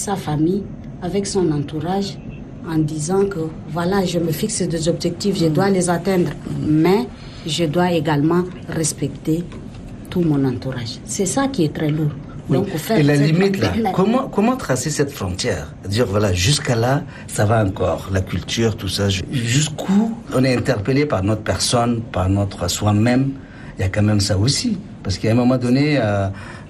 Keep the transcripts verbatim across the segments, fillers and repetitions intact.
sa famille, avec son entourage, en disant que voilà, je me fixe des objectifs, je dois les atteindre, mais je dois également respecter tout mon entourage. C'est ça qui est très lourd. Oui. Donc, et la limite, là, comment, comment tracer cette frontière? Dire, voilà, jusqu'à là, ça va encore, la culture, tout ça. Jusqu'où on est interpellé par notre personne, par notre soi-même? Il y a quand même ça aussi. Parce qu'à un moment donné, euh,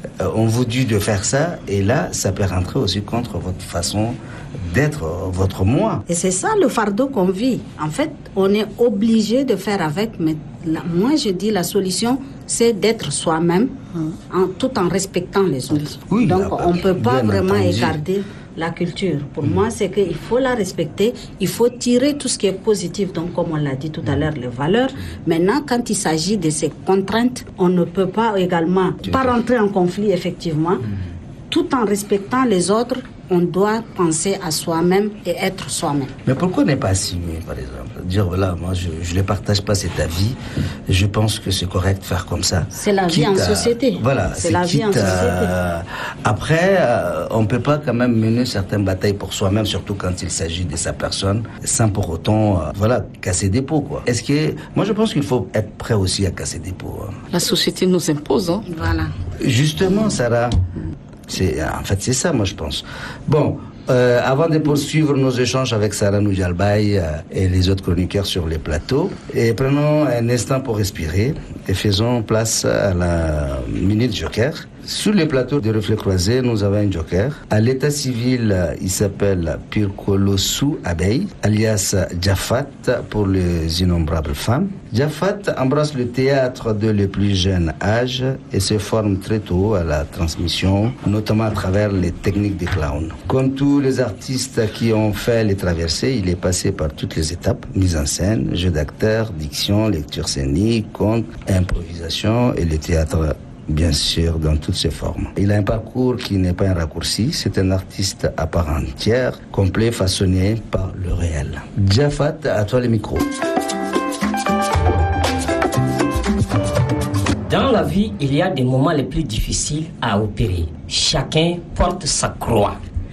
on vous dit de faire ça, et là, ça peut rentrer aussi contre votre façon d'être, votre moi. Et c'est ça le fardeau qu'on vit. En fait, on est obligé de faire avec, mais là, moi je dis la solution, c'est d'être soi-même, en, tout en respectant les autres. Oui, donc là, on ne peut pas vraiment entendu. écarter la culture. Pour mmh. moi, c'est qu'il faut la respecter, il faut tirer tout ce qui est positif, donc comme on l'a dit tout à l'heure, les valeurs. Maintenant, quand il s'agit de ces contraintes, on ne peut pas également pas rentrer en conflit, effectivement, mmh. tout en respectant les autres. On doit penser à soi-même et être soi-même. Mais pourquoi ne pas assumer, par exemple? Dire, voilà, moi, je ne partage pas cet avis, je pense que c'est correct de faire comme ça. C'est la vie en à, société. Voilà, c'est, c'est la vie en société. À, après, euh, on ne peut pas quand même mener certaines batailles pour soi-même, surtout quand il s'agit de sa personne, sans pour autant, euh, voilà, casser des pots, quoi. Est-ce que, moi, je pense qu'il faut être prêt aussi à casser des pots. Hein. La société nous impose, hein. Voilà. Justement, Sarah. C'est, en fait, c'est ça, moi, je pense. Bon, euh, avant de poursuivre nos échanges avec Sarah Noujalbaï euh, et les autres chroniqueurs sur les plateaux, et prenons un instant pour respirer et faisons place à la Minute Joker. Sur les plateaux de Reflets Croisés, nous avons un joker. À l'état civil, il s'appelle Pirkolosu Abey, alias Jafat pour les innombrables femmes. Jafat embrasse le théâtre dès le plus jeune âge et se forme très tôt à la transmission, notamment à travers les techniques des clowns. Comme tous les artistes qui ont fait les traversées, il est passé par toutes les étapes: mise en scène, jeu d'acteur, diction, lecture scénique, conte, improvisation et le théâtre, bien sûr, dans toutes ses formes. Il a un parcours qui n'est pas un raccourci, c'est un artiste à part entière, complet, façonné par le réel. Jafat, à toi le micro. Dans la vie, il y a des moments les plus difficiles à opérer. Chacun porte sa croix.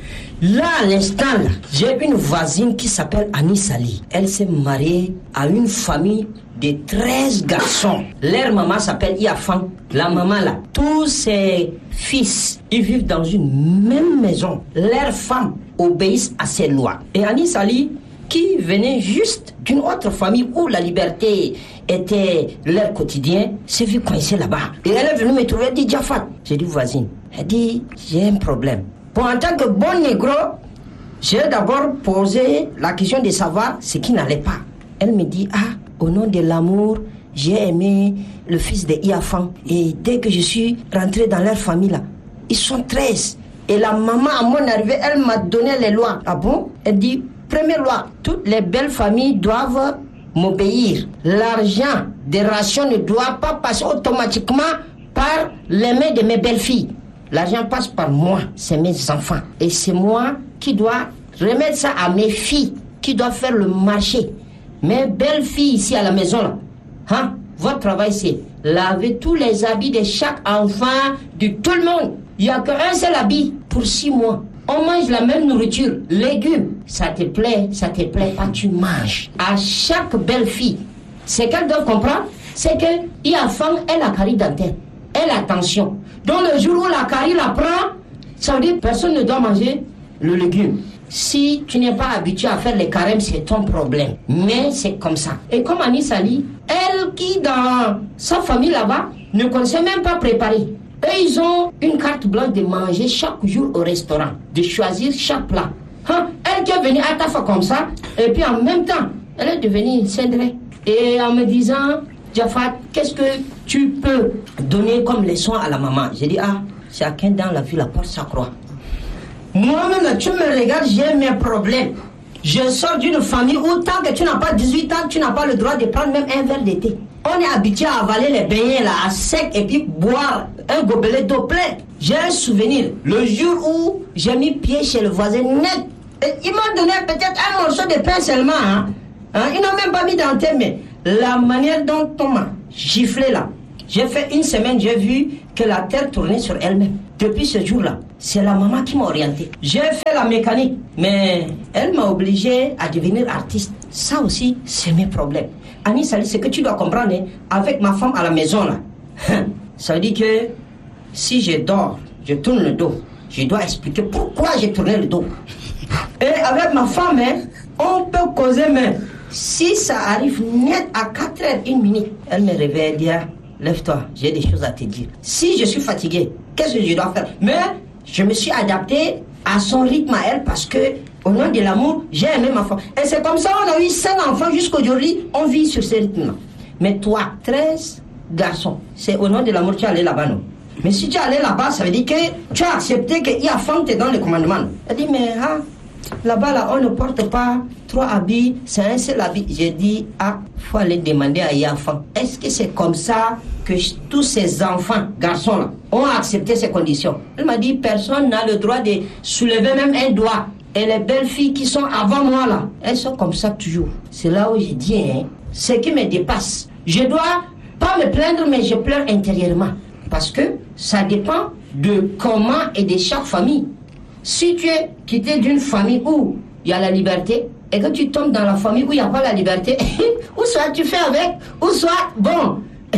Là, à l'instant, là, j'ai une voisine qui s'appelle Annie Sali. Elle s'est mariée à une famille de treize garçons. Leur maman s'appelle Iafan. La maman là, tous ses fils, ils vivent dans une même maison. Leurs femmes obéissent à ses lois. Et Annie Sali, qui venait juste d'une autre famille où la liberté était leur quotidien, s'est vue coincée là-bas. Et elle est venue me trouver, elle dit: Jafat. J'ai dit: voisine. Elle dit: j'ai un problème. Bon, en tant que bon négro, j'ai d'abord posé la question de savoir ce qui n'allait pas. Elle me dit: ah, au nom de l'amour, j'ai aimé le fils de Iafan. Et dès que je suis rentrée dans leur famille là, ils sont treize. Et la maman, à mon arrivée, elle m'a donné les lois. Ah bon? Elle dit: première loi, toutes les belles familles doivent m'obéir. L'argent des rations ne doit pas passer automatiquement par les mains de mes belles-filles. L'argent passe par moi, c'est mes enfants. Et c'est moi qui dois remettre ça à mes filles, qui doivent faire le marché. Mes belles-filles ici à la maison, là, hein, votre travail c'est laver tous les habits de chaque enfant, de tout le monde. Il n'y a qu'un seul habit pour six mois. On mange la même nourriture, légumes. Ça te plaît, ça te plaît pas, tu manges. À chaque belle-fille, c'est qu'elle doit comprendre, c'est que Iafan, elle a carie dentaire. Elle a tension. Donc le jour où la carie la prend, ça veut dire que personne ne doit manger le légume. Si tu n'es pas habitué à faire les carèmes, c'est ton problème. Mais c'est comme ça. Et comme Annie Sali, elle qui dans sa famille là-bas ne connaissait même pas préparer. Eux, ils ont une carte blanche de manger chaque jour au restaurant, de choisir chaque plat. Hein? Elle qui est venue à Tafa comme ça, et puis en même temps, elle est devenue cendrée. Et en me disant: Jafat, qu'est-ce que tu peux donner comme leçon à la maman? J'ai dit: ah, chacun dans la vie la porte sa croix. Moi-même, tu me regardes, j'ai mes problèmes. Je sors d'une famille où tant que tu n'as pas dix-huit ans, tu n'as pas le droit de prendre même un verre de thé. On est habitué à avaler les beignets là, à sec, et puis boire un gobelet d'eau plein. J'ai un souvenir, le jour où j'ai mis pied chez le voisin net, et il m'a donné peut-être un morceau de pain seulement. Hein. Hein? Ils n'ont même pas mis dans tes mains. La manière dont on m'a giflé là, j'ai fait une semaine, j'ai vu que la terre tournait sur elle-même. Depuis ce jour-là, c'est la maman qui m'a orienté. J'ai fait la mécanique, mais elle m'a obligé à devenir artiste. Ça aussi, c'est mes problèmes. Annie Sali, ce que tu dois comprendre, hein, avec ma femme à la maison, là, ça veut dire que si je dors, je tourne le dos, je dois expliquer pourquoi j'ai tourné le dos. Et avec ma femme, hein, on peut causer, mais si ça arrive net à quatre heures, une minute, elle me réveille et dit, lève-toi, j'ai des choses à te dire. Si je suis fatigué, qu'est-ce que je dois faire? Mais je me suis adapté à son rythme à elle parce que, au nom de l'amour, j'ai aimé ma femme. Et c'est comme ça, on a eu cinq enfants jusqu'aujourd'hui, on vit sur ce rythme-là. Mais toi, treize garçons, c'est au nom de l'amour que tu es allé là-bas, non? Mais si tu es allé là-bas, ça veut dire que tu as accepté qu'il y a femme dans le commandement. Elle dit, mais ah, là-bas, là, on ne porte pas trois habits, c'est un seul habit. J'ai dit, ah, il faut aller demander à Yafan. Est-ce que c'est comme ça que tous ces enfants, garçons-là, ont accepté ces conditions? Elle m'a dit, personne n'a le droit de soulever même un doigt. Et les belles filles qui sont avant moi, là, elles sont comme ça toujours. C'est là où j'ai dit, hein, ce qui me dépasse. Je dois pas me plaindre, mais je pleure intérieurement. Parce que ça dépend de comment et de chaque famille. Si tu es quitté d'une famille où il y a la liberté et que tu tombes dans la famille où il n'y a pas la liberté, ou soit tu fais avec, ou soit, bon,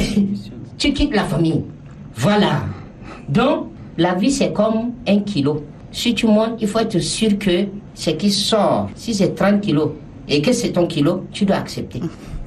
tu quittes la famille. Voilà. Donc, la vie, c'est comme un kilo. Si tu montes, il faut être sûr que ce qui sort, si c'est trente kilos et que c'est ton kilo, tu dois accepter.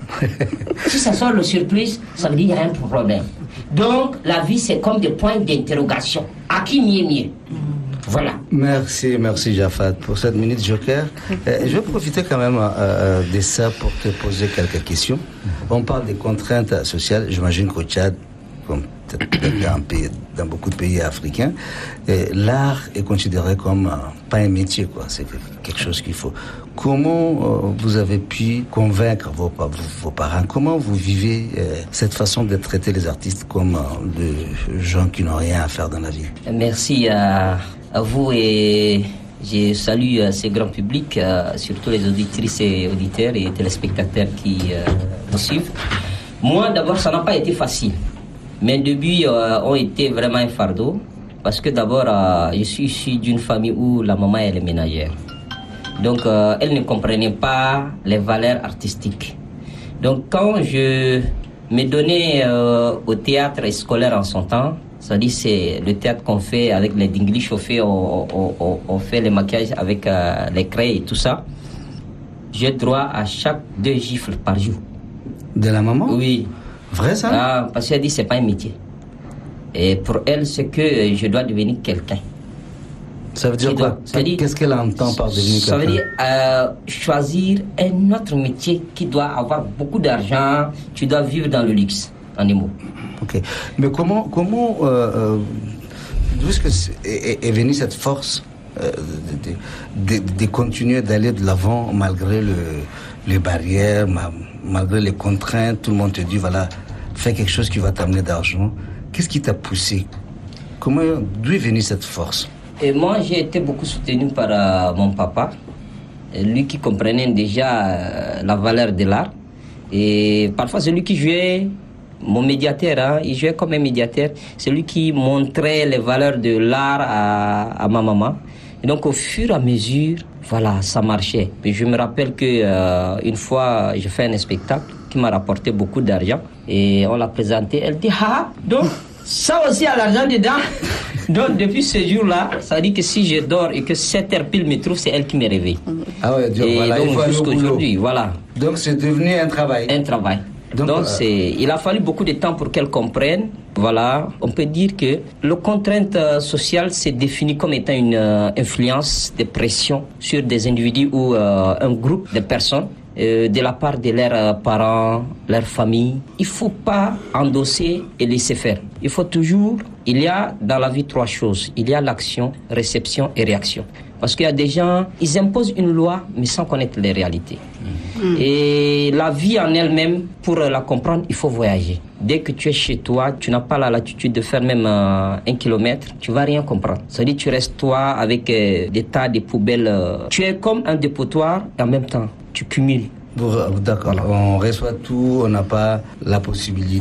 Si ça sort le surplus, ça veut dire qu'il y a un problème. Donc, la vie, c'est comme des points d'interrogation. À qui mieux mieux? Voilà. Merci, merci Jafat pour cette minute joker. Euh, je vais profiter quand même euh, de ça pour te poser quelques questions. On parle des contraintes sociales. J'imagine qu'au Tchad, comme dans, pays, dans beaucoup de pays africains, l'art est considéré comme euh, pas un métier, quoi. C'est quelque chose qu'il faut. Comment euh, vous avez pu convaincre vos, vos, vos parents? Comment vous vivez euh, cette façon de traiter les artistes comme euh, de gens qui n'ont rien à faire dans la vie? Merci à, à vous et je salue euh, ce grand public, euh, surtout les auditrices et auditeurs et téléspectateurs qui euh, nous suivent. Moi, d'abord, ça n'a pas été facile. Mes débuts euh, ont été vraiment un fardeau parce que d'abord, euh, je suis issu d'une famille où la maman elle est ménagère. Donc, euh, elle ne comprenait pas les valeurs artistiques. Donc, quand je me donnais euh, au théâtre scolaire en son temps, c'est-à-dire c'est le théâtre qu'on fait avec les dinglis chauffés, on, on, on, on fait les maquillages avec euh, les craies et tout ça, j'ai droit à chaque deux gifles par jour. De la maman? Oui. Vrai ça? Ah, parce qu'elle dit c'est pas un métier. Et pour elle, c'est que je dois devenir quelqu'un. Ça veut dire quoi? Qu'est-ce qu'elle entend par devenir quelqu'un? Ça veut dire euh, choisir un autre métier qui doit avoir beaucoup d'argent, tu dois vivre dans le luxe, en un mot. Ok. Mais comment, comment euh, euh, d'où est-ce que est, est venue cette force euh, de, de, de, de continuer d'aller de l'avant malgré le, les barrières, ma, malgré les contraintes? Tout le monde te dit, voilà, fais quelque chose qui va t'amener d'argent. Qu'est-ce qui t'a poussé? Comment, d'où est venue cette force? Et moi, j'ai été beaucoup soutenu par euh, mon papa, lui qui comprenait déjà euh, la valeur de l'art. Et parfois, c'est lui qui jouait, mon médiateur, hein, il jouait comme un médiateur. C'est lui qui montrait les valeurs de l'art à, à ma maman. Et donc, au fur et à mesure, voilà, ça marchait. Mais je me rappelle que euh, une fois, j'ai fait un spectacle qui m'a rapporté beaucoup d'argent. Et on l'a présenté. Elle dit, ah, donc, ça aussi a l'argent dedans. Donc, depuis ce jour-là, ça veut dire que si je dors et que sept heures pile me trouve, c'est elle qui me réveille. Ah ouais, donc, et voilà, donc, jusqu'aujourd'hui, voilà. Donc, c'est devenu un travail. Un travail. Donc, donc euh... c'est, il a fallu beaucoup de temps pour qu'elle comprenne. Voilà, on peut dire que le contrainte sociale s'est défini comme étant une euh, influence de pression sur des individus ou euh, un groupe de personnes euh, de la part de leurs euh, parents, leur famille. Il ne faut pas endosser et laisser faire. Il faut toujours, il y a dans la vie trois choses. Il y a l'action, réception et réaction. Parce qu'il y a des gens, ils imposent une loi mais sans connaître les réalités. Mmh. Et la vie en elle-même, pour la comprendre, il faut voyager. Dès que tu es chez toi, tu n'as pas la latitude de faire même euh, un kilomètre, tu ne vas rien comprendre. C'est-à-dire que tu restes toi avec euh, des tas de poubelles. Euh, tu es comme un dépotoir et en même temps, tu cumules. D'accord, voilà. On reçoit tout, on n'a pas la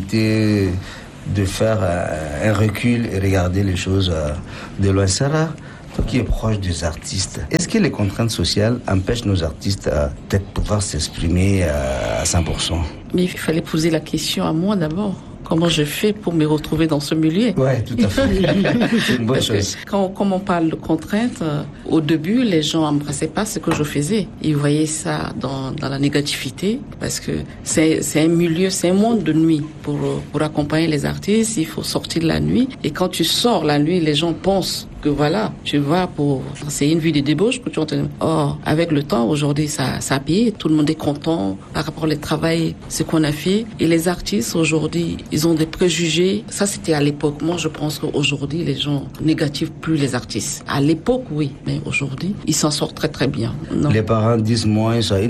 possibilité de faire euh, un recul et regarder les choses euh, de loin. Sarah, toi qui es proche des artistes, est-ce que les contraintes sociales empêchent nos artistes à peut-être pouvoir s'exprimer à cent pour cent? Mais il fallait poser la question à moi d'abord. Comment je fais pour me retrouver dans ce milieu? Oui, tout à fait. C'est une bonne Parce chose. que quand, quand on parle de contraintes, euh, au début, les gens n'embrassaient pas ce que je faisais. Ils voyaient ça dans, dans la négativité, parce que c'est, c'est un milieu, c'est un monde de nuit. Pour, pour accompagner les artistes, il faut sortir la nuit. Et quand tu sors la nuit, les gens pensent que voilà, tu vas pour... C'est une vie de débauche que tu entends. Or, avec le temps, aujourd'hui, ça, ça a payé. Tout le monde est content par rapport au travail, ce qu'on a fait. Et les artistes, aujourd'hui, ils ont des préjugés. Ça, c'était à l'époque. Moi, je pense qu'aujourd'hui, les gens négativent plus les artistes. À l'époque, oui. Mais aujourd'hui, ils s'en sortent très, très bien. Non. Les parents disent, moi, ça,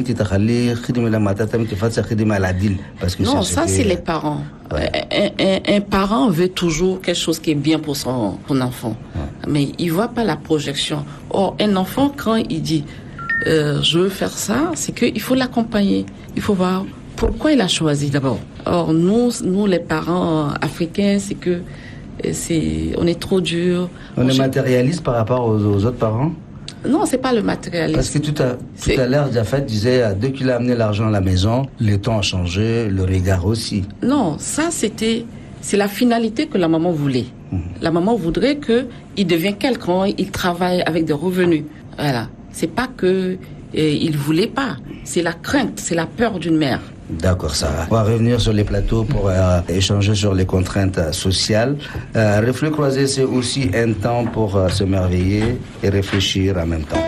parce que non, ça, ça c'est les parents. Ouais. Un, un, un parent veut toujours quelque chose qui est bien pour son, son enfant. Ouais. Mais il ne voit pas la projection. Or, un enfant, quand il dit euh, je veux faire ça, c'est qu'il faut l'accompagner. Il faut voir pourquoi il a choisi d'abord. Or, nous, nous les parents africains, c'est que c'est, on est trop dur. On, on est ch... matérialiste par rapport aux, aux autres parents? Non, c'est pas le matérialisme. Parce que tout à, tout à l'heure, Jafet disait, dès qu'il a amené l'argent à la maison, le temps a changé, le regard aussi. Non, ça c'était, c'est la finalité que la maman voulait. Mmh. La maman voudrait qu'il devienne quelqu'un, il travaille avec des revenus. Voilà. C'est pas que eh, il voulait pas. C'est la crainte, c'est la peur d'une mère. D'accord, Sarah. On va revenir sur les plateaux pour euh, échanger sur les contraintes euh, sociales. Euh, Reflet croisé, c'est aussi un temps pour euh, se merveiller et réfléchir en même temps.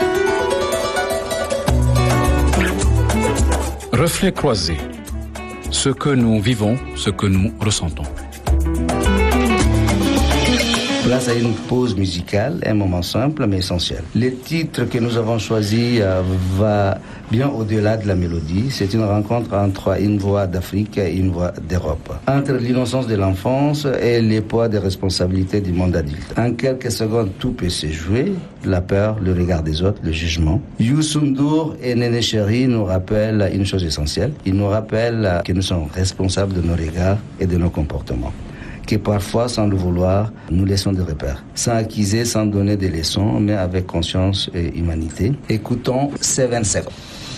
Reflet croisé. Ce que nous vivons, ce que nous ressentons. Place à une pause musicale, un moment simple mais essentiel. Le titre que nous avons choisi euh, va bien au-delà de la mélodie. C'est une rencontre entre une voix d'Afrique et une voix d'Europe. Entre l'innocence de l'enfance et les poids des responsabilités du monde adulte. En quelques secondes, tout peut se jouer. La peur, le regard des autres, le jugement. Youssou N'Dour et Néné Chéri nous rappellent une chose essentielle. Ils nous rappellent que nous sommes responsables de nos regards et de nos comportements. Que parfois, sans le vouloir, nous laissons des repères. Sans acquiser, sans donner des leçons, mais avec conscience et humanité. Écoutons Seven Seconds.